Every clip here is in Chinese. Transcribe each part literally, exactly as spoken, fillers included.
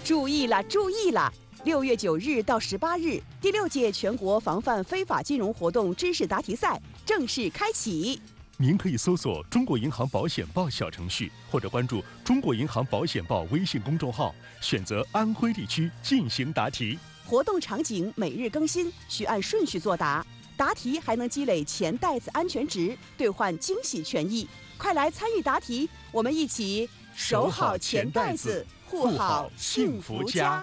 注意了，注意了！六月九日到十八日，第六届全国防范非法金融活动知识答题赛正式开启。 您可以搜索“中国银行保险报”小程序，或者关注“中国银行保险报”微信公众号，选择安徽地区进行答题。 活动场景每日更新，需按顺序作答。答题还能积累钱袋子安全值，兑换惊喜权益。快来参与答题，我们一起守好钱袋子，护好幸福家。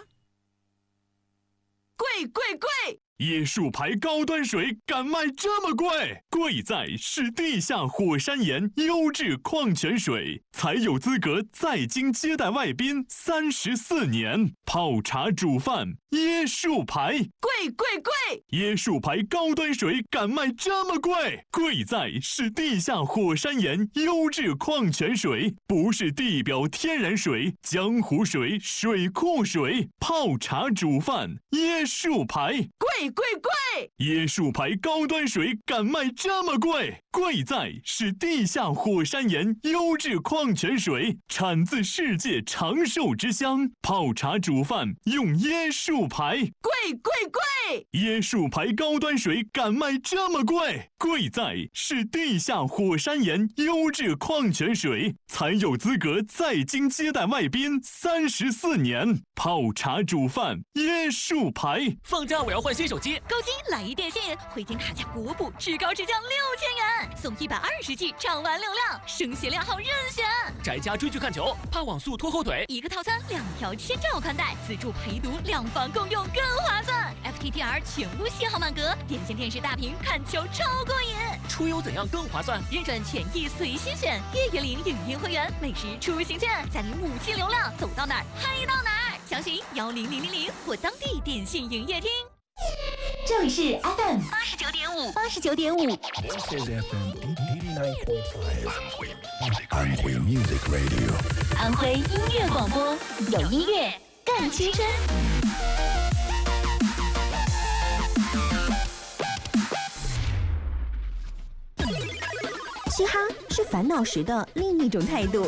贵贵贵！ 椰树牌高端水敢卖这么贵？贵在是地下火山岩优质矿泉水，才有资格在京接待外宾三十四年。泡茶煮饭，椰树牌， 贵贵贵！ 椰树牌高端水敢卖这么贵？贵在是地下火山岩优质矿泉水，不是地表天然水、江湖水、水库水。泡茶煮饭，椰树牌， 贵贵贵！ 椰树牌高端水敢卖这么贵？贵在是地下火山岩优质矿泉水，产自世界长寿之乡。泡茶煮饭用椰树牌， 贵贵贵！ 椰树牌高端水敢卖这么贵？贵在是地下火山岩优质矿泉水，才有资格在京接待外宾三十四年。泡茶煮饭，椰树牌。 放假我要换新手机， 高金来一电信，回金卡价国补，至高至降六千元，送一百二十 G 畅玩流量，升鞋量号任选。 宅家追剧看球，怕网速拖后腿， 一个套餐两条千兆宽带，自助陪读，两房共用更划算。F T T R 全屋信号满格，点线电视大屏看球超过瘾。 出游怎样更划算？ 认准权益随心选，月月领影音会员，每日出行券，再领五 G 流量，走到哪儿嗨到哪儿。详询幺零零零零或当地电信营业厅。这里是 F M 八十九点五，八十九点五。 This is F M eighty-nine point five， 安徽 Music Radio， 安徽音乐广播，有音乐更青春。 嘻哈是烦恼时的另一种态度。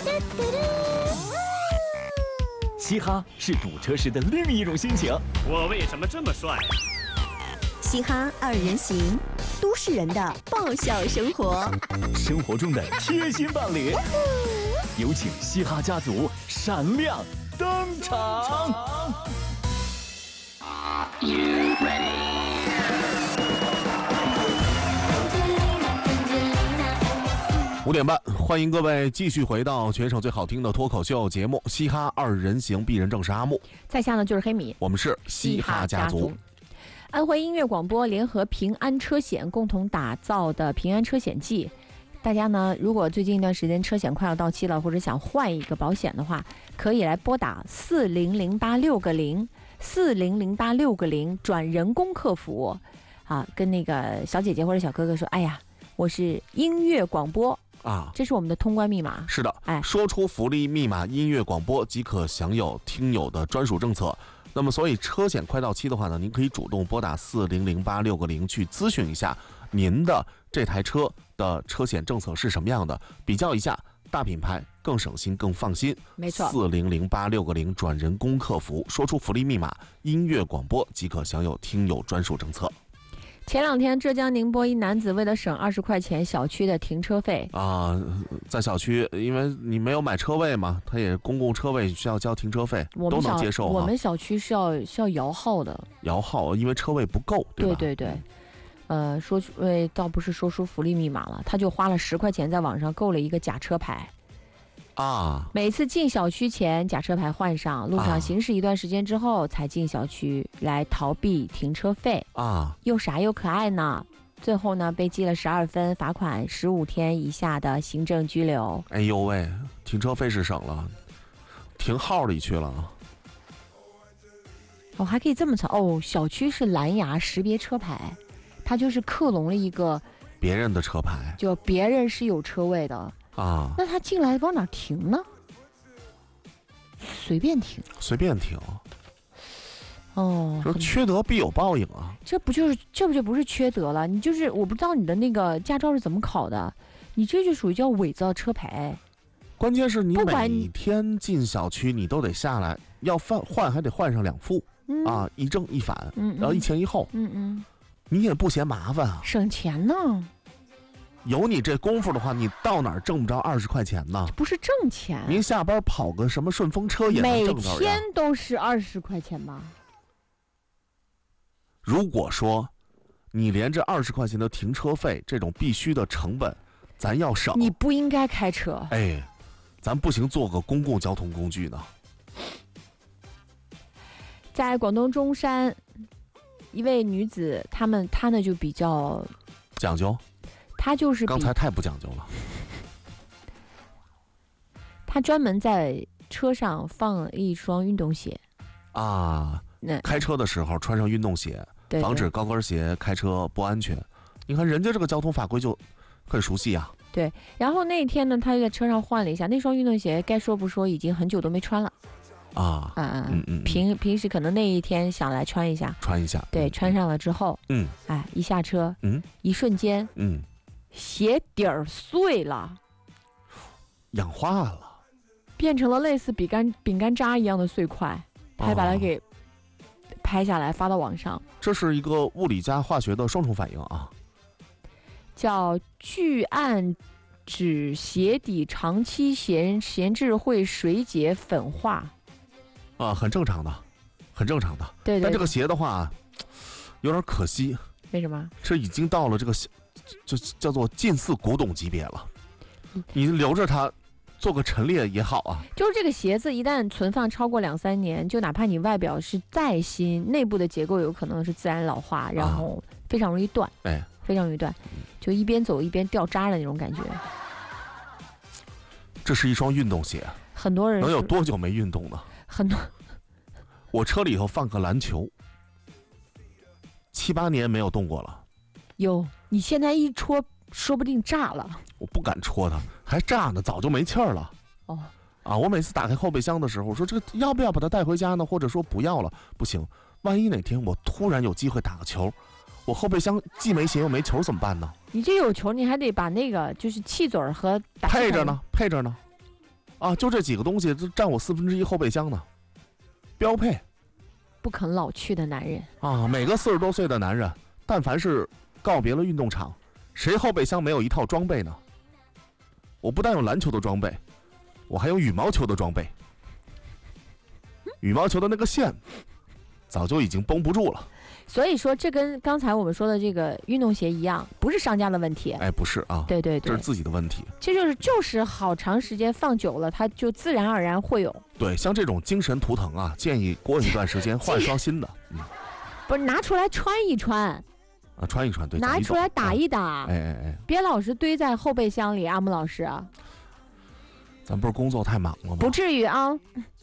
嘻哈是堵车时的另一种心情。 我为什么这么帅？ 嘻哈二人行，都市人的爆笑生活， 生活中的贴心伴侣。有请嘻哈家族闪亮登场。Are you ready？ 五点半，欢迎各位继续回到全省最好听的脱口秀节目《嘻哈二人行》，鄙人正是阿木， 在下呢就是黑米， 我们是嘻哈家族。 安徽音乐广播联合平安车险共同打造的平安车险季，大家呢如果最近一段时间车险快要到期了，或者想换一个保险的话，可以来拨打四零零八六个零四零零八六个零转人工客服啊，跟那个小姐姐或者小哥哥说，哎呀，我是音乐广播。啊，这是我们的通关密码。 是的，哎，说出福利密码音乐广播即可享有听友的专属政策。那么，所以车险快到期的话呢，您可以主动拨打四零零八六个零去咨询一下您的这台车的车险政策是什么样的，比较一下，大品牌更省心更放心。 没错， 四零零八六个零转人工客服，说出福利密码音乐广播即可享有听友专属政策。 前两天，浙江宁波一男子为了省二十块钱小区的停车费啊、呃，在小区，因为你没有买车位嘛，他也公共车位需要交停车费，都能接受、啊。 我们小区是要是要摇号的， 摇号，因为车位不够，对吧？ 对对对，呃，说出呃，倒不是说出福利密码了，他就花了十块钱在网上购了一个假车牌。 啊！ 每次进小区前假车牌换上，路上行驶一段时间之后才进小区，来逃避停车费啊！ 又傻又可爱呢。最后呢，被记了十二分，罚款十五天以下的行政拘留。 哎呦喂，停车费是省了，停号里去了。 哦，还可以这么操哦！小区是蓝牙识别车牌，它就是克隆了一个别人的车牌， 就别人是有车位的。 啊， 那他进来往哪停呢？随便停， 随便停。 哦， 说缺德必有报应啊！ 这不就是这不就不是缺德了？你就是我不知道你的那个驾照是怎么考的，你这就属于叫伪造车牌。 关键是你不管每天进小区，你都得下来，要换换还得换上两副、 嗯、 啊，一正一反， 嗯嗯然后一前一后， 嗯嗯， 你也不嫌麻烦啊， 省钱呢。 有你这功夫的话，你到哪儿挣不着二十块钱呢？ 不是挣钱， 您下班跑个什么顺风车也能挣着呀。 每天都是二十块钱吧？ 如果说你连这二十块钱的停车费这种必须的成本，咱要省， 你不应该开车。 哎，咱不行做个公共交通工具呢。 在广东中山，一位女子，她们她呢就比较讲究。 他就是刚才太不讲究了。 他专门在车上放了一双运动鞋啊， 那开车的时候穿上运动鞋， 对对防止高跟鞋开车不安全。你看人家这个交通法规就很熟悉啊。 对，然后那天呢，他就在车上换了一下那双运动鞋，该说不说，已经很久都没穿了。 啊， 嗯嗯嗯， 平平时可能那一天想来穿一下， 穿一下， 对，穿上了之后， 嗯， 哎，一下车， 嗯， 一瞬间， 嗯。 鞋底儿碎了， 氧化了， 变成了类似饼干饼干渣一样的碎块，还把它给拍下来发到网上。 这是一个物理加化学的双重反应啊， 叫聚氨酯鞋底长期闲闲置会水解粉化， 啊，很正常的，很正常的。 对 对, 对。 但这个鞋的话，有点可惜。 为什么？ 这已经到了这个。就叫做近似古董级别了，你留着它做个陈列也好啊。 就是这个鞋子一旦存放超过两三年，就哪怕你外表是再新，内部的结构有可能是自然老化，然后非常容易断， 哎， 非常容易断，就一边走一边掉渣的那种感觉。 这是一双运动鞋， 很多人能有多久没运动呢？ 很多， 我车里头放个篮球，七八年没有动过了。 有，你现在一戳，说不定炸了。 我不敢戳它，还炸呢，早就没气儿了。 哦， 啊，我每次打开后备箱的时候，我说这个要不要把它带回家呢？或者说不要了，不行，万一哪天我突然有机会打个球，我后备箱既没鞋又没球怎么办呢？ 你这有球，你还得把那个就是气嘴和打配着呢，配着呢。啊，就这几个东西，这占我四分之一后备箱呢，标配。 不肯老去的男人啊，每个四十多岁的男人，但凡是告别了运动场，谁后备箱没有一套装备呢？我不但有篮球的装备，我还有羽毛球的装备。羽毛球的那个线早就已经绷不住了。 所以说，这跟刚才我们说的这个运动鞋一样，不是商家的问题。 哎，不是啊， 对对对， 这是自己的问题。 这就是就是好长时间放久了，它就自然而然会有。 对，像这种精神图腾啊，建议过一段时间换双新的。嗯， 不是拿出来穿一穿。 啊，穿一穿，对， 拿出来打一打， 啊、哎哎哎， 别老是堆在后备箱里，阿木老师。 咱不是工作太忙了吗？ 不至于啊。